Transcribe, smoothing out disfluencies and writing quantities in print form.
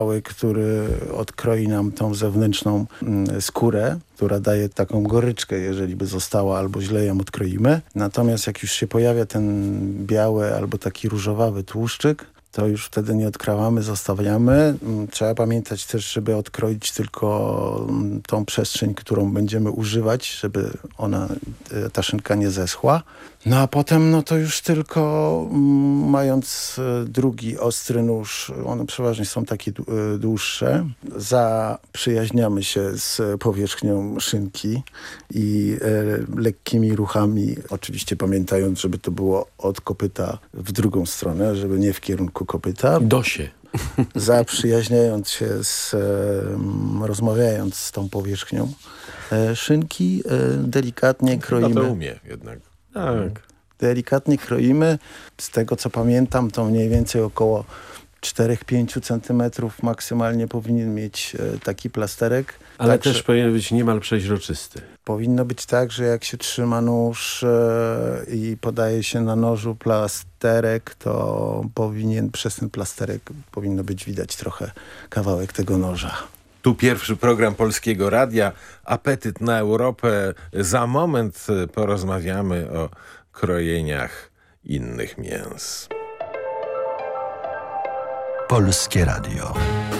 który odkroi nam tą zewnętrzną skórę, która daje taką goryczkę, jeżeli by została, albo źle ją odkroimy. Natomiast jak już się pojawia ten biały albo taki różowawy tłuszczyk, to już wtedy nie odkrawamy, zostawiamy. Trzeba pamiętać też, żeby odkroić tylko tą przestrzeń, którą będziemy używać, żeby ta szynka nie zeschła. No a potem, no to już tylko mając drugi ostry nóż, one przeważnie są takie dłuższe, zaprzyjaźniamy się z powierzchnią szynki i lekkimi ruchami, oczywiście pamiętając, żeby to było od kopyta w drugą stronę, żeby nie w kierunku kopyta. Dosie. Zaprzyjaźniając się rozmawiając z tą powierzchnią szynki, delikatnie kroimy. No to umie jednak. Tak. Delikatnie kroimy. Z tego co pamiętam, to mniej więcej około 4-5 centymetrów maksymalnie powinien mieć taki plasterek. Ale Także też powinien być niemal przeźroczysty. powinno być tak, że jak się trzyma nóż i podaje się na nożu plasterek, to przez ten plasterek powinno być widać trochę kawałek tego noża. Tu pierwszy program Polskiego Radia, Apetyt na Europę. Za moment porozmawiamy o krojeniach innych mięs. Polskie Radio.